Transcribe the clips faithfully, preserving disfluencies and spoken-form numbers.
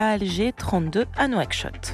à Alger, trente-deux à Nouakchott.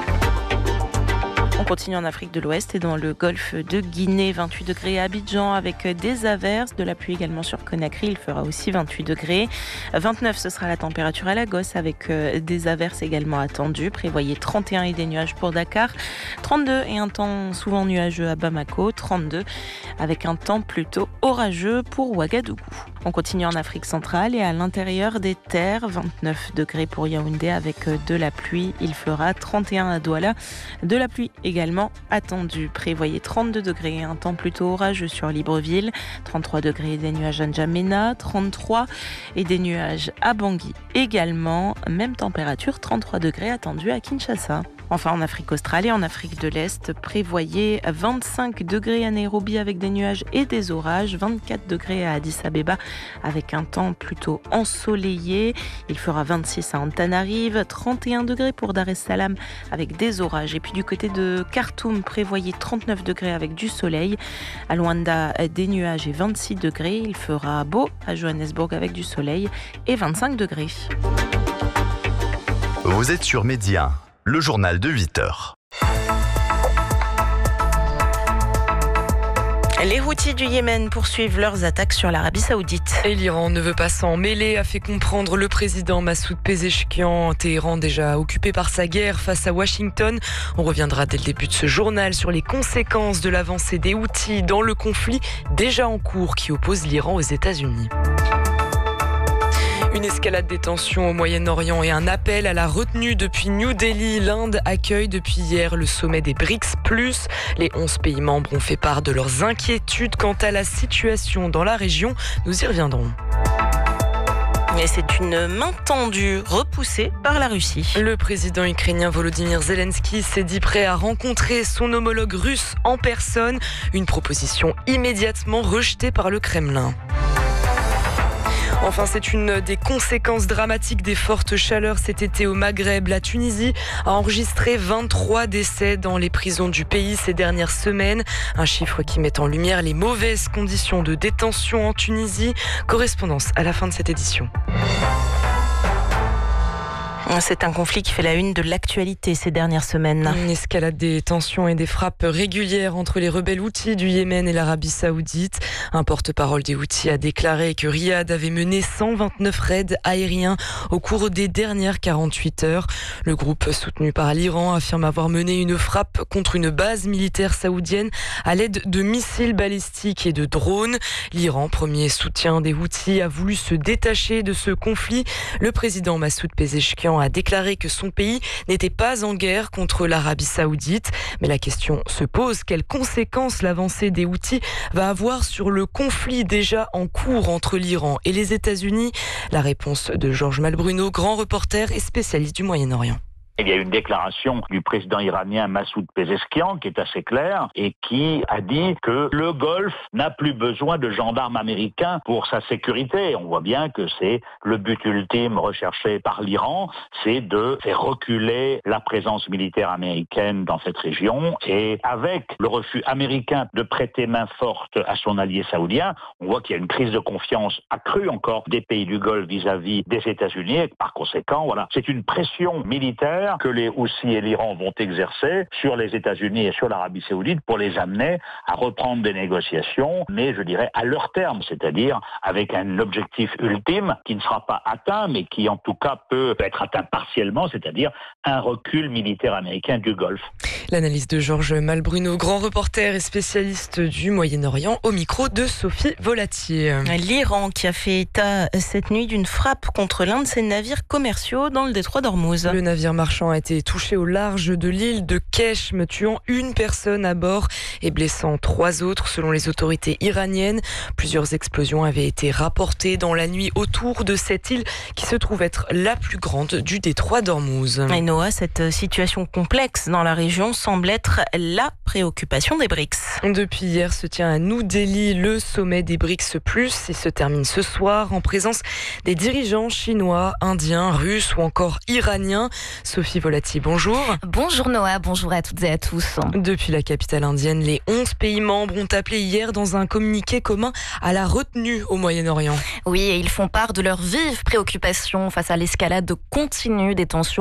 On continue en Afrique de l'Ouest et dans le golfe de Guinée, vingt-huit degrés à Abidjan avec des averses, de la pluie également sur Conakry, il fera aussi vingt-huit degrés. vingt-neuf, ce sera la température à Lagos avec des averses également attendues. Prévoyez trente et un et des nuages pour Dakar, trente-deux et un temps souvent nuageux à Bamako, trente-deux avec un temps plutôt orageux pour Ouagadougou. On continue en Afrique centrale et à l'intérieur des terres, vingt-neuf degrés pour Yaoundé avec de la pluie, il fera trente et un à Douala, de la pluie également attendue. Prévoyez trente-deux degrés et un temps plutôt orageux sur Libreville, trente-trois degrés et des nuages à N'Djamena, trente-trois et des nuages à Bangui également, même température, trente-trois degrés attendus à Kinshasa. Enfin, en Afrique australe et en Afrique de l'Est, prévoyez vingt-cinq degrés à Nairobi avec des nuages et des orages, vingt-quatre degrés à Addis Abeba avec un temps plutôt ensoleillé. Il fera vingt-six à Antananarive, trente et un degrés pour Dar es Salaam avec des orages. Et puis du côté de Khartoum, prévoyez trente-neuf degrés avec du soleil. À Luanda, des nuages et vingt-six degrés. Il fera beau à Johannesburg avec du soleil et vingt-cinq degrés. Vous êtes sur Média, le journal de huit heures. Les Houthis du Yémen poursuivent leurs attaques sur l'Arabie Saoudite. Et l'Iran ne veut pas s'en mêler, a fait comprendre le président Massoud Pezeshkian. Téhéran déjà occupé par sa guerre face à Washington. On reviendra dès le début de ce journal sur les conséquences de l'avancée des Houthis dans le conflit déjà en cours qui oppose l'Iran aux États-Unis. Une escalade des tensions au Moyen-Orient et un appel à la retenue depuis New Delhi. L'Inde accueille depuis hier le sommet des BRICS plus. Les onze pays membres ont fait part de leurs inquiétudes quant à la situation dans la région. Nous y reviendrons. Et c'est une main tendue repoussée par la Russie. Le président ukrainien Volodymyr Zelensky s'est dit prêt à rencontrer son homologue russe en personne. Une proposition immédiatement rejetée par le Kremlin. Enfin, c'est une des conséquences dramatiques des fortes chaleurs cet été au Maghreb. La Tunisie a enregistré vingt-trois décès dans les prisons du pays ces dernières semaines. Un chiffre qui met en lumière les mauvaises conditions de détention en Tunisie. Correspondance à la fin de cette édition. C'est un conflit qui fait la une de l'actualité ces dernières semaines. Une escalade des tensions et des frappes régulières entre les rebelles Houthis du Yémen et l'Arabie Saoudite. Un porte-parole des Houthis a déclaré que Riyad avait mené cent vingt-neuf raids aériens au cours des dernières quarante-huit heures. Le groupe soutenu par l'Iran affirme avoir mené une frappe contre une base militaire saoudienne à l'aide de missiles balistiques et de drones. L'Iran, premier soutien des Houthis, a voulu se détacher de ce conflit. Le président Massoud Pezeshkian a déclaré que son pays n'était pas en guerre contre l'Arabie Saoudite. Mais la question se pose, quelles conséquences l'avancée des Houthis va avoir sur le conflit déjà en cours entre l'Iran et les États-Unis? La réponse de Georges Malbruno, grand reporter et spécialiste du Moyen-Orient. Il y a une déclaration du président iranien Massoud Pezeshkian qui est assez claire et qui a dit que le Golfe n'a plus besoin de gendarmes américains pour sa sécurité. On voit bien que c'est le but ultime recherché par l'Iran, c'est de faire reculer la présence militaire américaine dans cette région. Et avec le refus américain de prêter main forte à son allié saoudien, on voit qu'il y a une crise de confiance accrue encore des pays du Golfe vis-à-vis des États-Unis. Et par conséquent, voilà, c'est une pression militaire que les Houthis et l'Iran vont exercer sur les États-Unis et sur l'Arabie Saoudite pour les amener à reprendre des négociations, mais je dirais à leur terme, c'est-à-dire avec un objectif ultime qui ne sera pas atteint, mais qui en tout cas peut être atteint partiellement, c'est-à-dire un recul militaire américain du Golfe. L'analyse de Georges Malbruno, grand reporter et spécialiste du Moyen-Orient, au micro de Sophie Volatier. L'Iran qui a fait état cette nuit d'une frappe contre l'un de ses navires commerciaux dans le détroit d'Ormuz. Le navire marchand a été touché au large de l'île de Keshm, tuant une personne à bord et blessant trois autres selon les autorités iraniennes. Plusieurs explosions avaient été rapportées dans la nuit autour de cette île qui se trouve être la plus grande du détroit d'Ormuz. Et Noah, cette situation complexe dans la région semble être la préoccupation des BRICS. Depuis hier se tient à New Delhi le sommet des BRICS plus et se termine ce soir en présence des dirigeants chinois, indiens, russes ou encore iraniens. Sophie Volatier, bonjour. Bonjour Noah, bonjour à toutes et à tous. Depuis la capitale indienne, les onze pays membres ont appelé hier dans un communiqué commun à la retenue au Moyen-Orient. Oui, et ils font part de leur vive préoccupation face à l'escalade continue des tensions